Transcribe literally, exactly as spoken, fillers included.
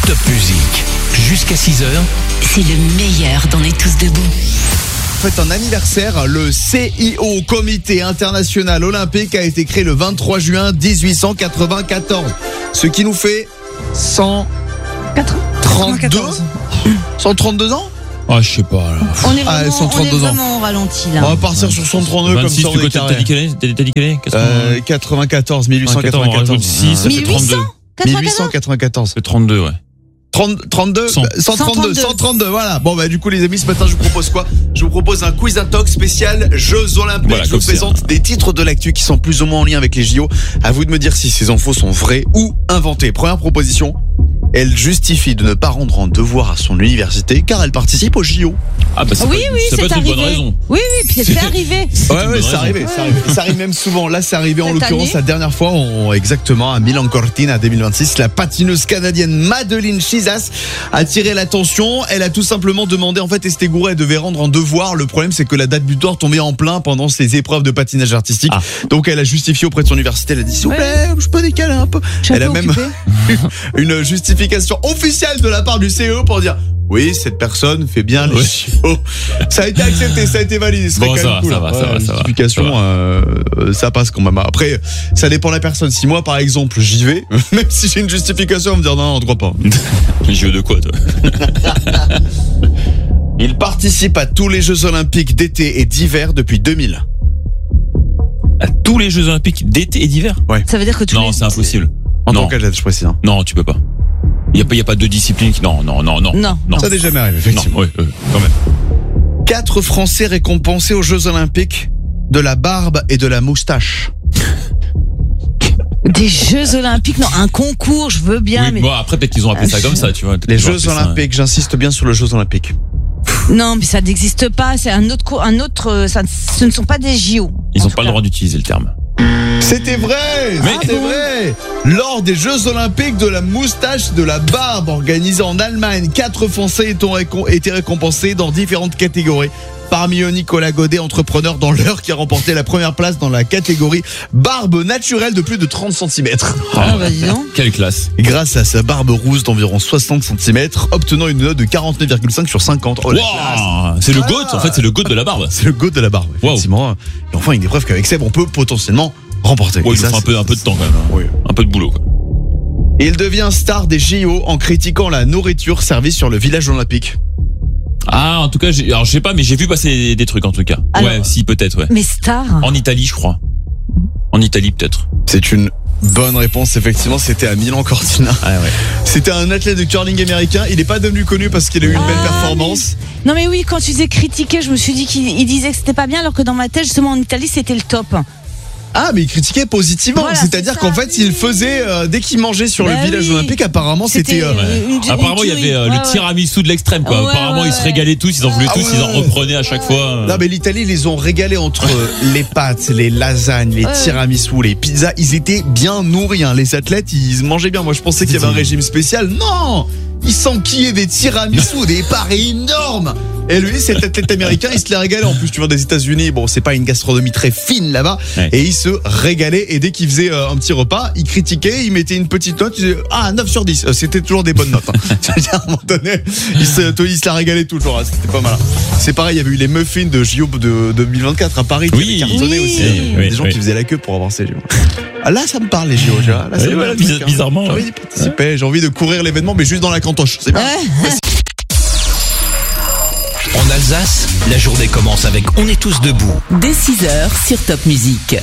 Top Musique. Jusqu'à six heures. C'est le meilleur d'On est tous debout. Fête un anniversaire, le C I O, Comité International Olympique, a été créé le vingt-trois juin dix-huit cent quatre-vingt-quatorze. Ce qui nous fait cent trente-deux cent trente-deux ans. Ah, je sais pas là. On est vraiment, Ah, cent trente-deux on est ans. vraiment au ralenti là. On va partir sur cent trente-deux comme vingt-six, ça on tu est quoi, t'as carré. t'as dit quelle année? T'as dit quelle année? Euh, quatre-vingt-quatorze, mille huit cent On quatre-vingt-quatorze. rajoute six, ça fait mille huit cents trente-deux. mille huit cent quatre-vingt-quatorze. C'est trente-deux, ouais. trente, trente-deux, cent. cent trente-deux, cent trente-deux, voilà. Bon bah du coup les amis, ce matin je vous propose quoi? Je vous propose un quiz intox spécial Jeux Olympiques. Voilà, je vous comme présente c'est, hein. des titres de l'actu qui sont plus ou moins en lien avec les J O. À vous de me dire si ces infos sont vraies ou inventées. Première proposition, elle justifie de ne pas rendre un devoir à son université car elle participe aux J O. Ah bah c'est Oui, pas, oui, ça peut c'est être une bonne arrivé. raison. Oui, oui, puis c'est arrivé. C'est Ouais une ouais, bonne ça raison. arrive, ça arrive, ça arrive même souvent. Là, c'est arrivé en Cette l'occurrence année. la dernière fois, on, exactement à Milan Cortina deux mille vingt-six, la patineuse canadienne Madeline Chizas a tiré l'attention. Elle a tout simplement demandé, en fait, Estegura, elle devait rendre un devoir. Le problème, c'est que la date butoir tombait en plein pendant ses épreuves de patinage artistique. Ah. Donc, elle a justifié auprès de son université. Elle a dit, s'il vous Ouais. plaît, je peux décaler un peu. Je suis un Elle a peu même occupée. une justification officielle de la part du C E O pour dire. Oui, cette personne fait bien les Ouais. J O. Ça a été accepté, ça a été validé. Ce serait Bon, quand ça même va, cool, ça hein. va, ça Ouais, va, la ça va. justification, Ça va. euh, ça passe quand même. Après, ça dépend de la personne. Si moi, par exemple, j'y vais, même si j'ai une justification, on va me dire non, non, on ne croit pas. Les jeux de quoi, toi? Il participe à tous les Jeux Olympiques d'été et d'hiver depuis deux mille. À tous les Jeux Olympiques d'été et d'hiver? Ça veut dire que tous Non, les... c'est impossible. En Non. tant qu'athlète, je précise. hein. Non, tu peux pas. Il y a pas, il y a pas deux disciplines qui. Non, non, non, non. Non, non. Ça n'est jamais arrivé, Non, effectivement. ouais, euh, quand même. Quatre Français récompensés aux Jeux Olympiques de la barbe et de la moustache. Des Jeux Olympiques, non, un concours, je veux bien, Oui, mais... bon, après, peut-être qu'ils ont appelé ça comme ça, tu vois. Les Ils ont Jeux appelé ça, Olympiques, j'insiste bien sur les Jeux Olympiques. Non, mais ça n'existe pas, c'est un autre... co- Un autre euh, ça, ce ne sont pas des J O. Ils en ont tout pas le cas. droit d'utiliser le terme. C'était vrai, Mais- c'était vrai. Lors des Jeux Olympiques de la moustache, de la barbe organisés en Allemagne, quatre Français étant récom- étaient récompensés dans différentes catégories. Parmi eux, Nicolas Godet, entrepreneur dans l'Eure, qui a remporté la première place dans la catégorie barbe naturelle de plus de trente centimètres. Ah, bah dis donc. Quelle classe. Grâce à sa barbe rousse d'environ soixante centimètres, obtenant une note de quarante-neuf virgule cinq sur cinquante. Oh, la classe. Waouh, c'est le Ah. GOAT, en fait, c'est le GOAT de la barbe. C'est le goût de la barbe, effectivement. Et enfin, une épreuve qu'avec Seb, on peut potentiellement remporter. Ouais, Et il ça, nous faut un c'est- peu, un peu de temps quand même. hein. Oui. Un peu de boulot, quoi. Et il devient star des J O en critiquant la nourriture servie sur le village olympique. Ah, en tout cas, j'ai, alors je sais pas, mais j'ai vu passer des, des trucs en tout cas. Alors- ouais, si, peut-être, ouais. Mais star. En Italie, je crois. En Italie, peut-être. C'est une bonne réponse, effectivement, c'était à Milan Cortina. Ah ouais. C'était un athlète de curling américain. Il n'est pas devenu connu parce qu'il a eu une Ah, belle performance. Non mais oui, quand tu disais critiquer, je me suis dit qu'il il disait que c'était pas bien, alors que dans ma tête, justement, en Italie, c'était le top. Ah, mais il critiquait positivement. Voilà, C'est-à-dire c'est qu'en ça, fait, oui. il faisait, euh, dès qu'il mangeait sur Bah le village oui. olympique, apparemment, c'était... euh, euh, une- une Apparemment, il y avait euh, tuerie. le Ouais, ouais. tiramisu de l'extrême, quoi. Ouais, Apparemment, ouais, ils se ouais. régalaient tous, ils en voulaient Ah tous, ouais, ils en ouais. reprenaient à chaque fois. Non mais l'Italie, ils les ont régalés entre euh, les pâtes, les lasagnes, les Ouais. tiramisu, les pizzas. Ils étaient bien nourris, hein. Les athlètes, ils mangeaient bien. Moi, je pensais qu'il y avait un régime spécial. Non, ils s'enquillaient des tiramisu, des parts énormes. Et lui, cet athlète américain, il se les régalait. En plus, tu vois, des États-Unis, bon, c'est pas une gastronomie très fine là-bas. Ouais. Et il se régalait. Et dès qu'il faisait euh, un petit repas, il critiquait, il mettait une petite note. Il disait, ah, neuf sur dix. Euh, C'était toujours des bonnes notes. Hein. C'est-à-dire, à un moment donné, il se, il se la régalait toujours. Hein. C'était pas mal. C'est pareil, il y avait eu les muffins de J O de deux mille vingt-quatre à Paris. qui Oui. avaient cartonné Oui. aussi. Il y avait Oui, des gens oui. qui faisaient la queue pour avoir ces J O. Ah, là, ça me parle, les J O. Tu vois. Là, Oui, c'est voilà, le truc, bizar- hein. bizarrement, J'ai envie ouais. d'y participer. J'ai envie de courir l'événement, mais juste dans la cantoche. C'est bien. Ouais. En Alsace, la journée commence avec On est tous debout. Dès six heures sur Top Musique.